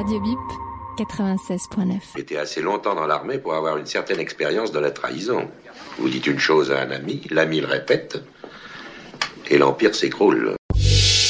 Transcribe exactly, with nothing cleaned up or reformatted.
Radio Bip, quatre-vingt-seize point neuf. J'étais assez longtemps dans l'armée pour avoir une certaine expérience de la trahison. Vous dites une chose à un ami, l'ami le répète, et l'empire s'écroule.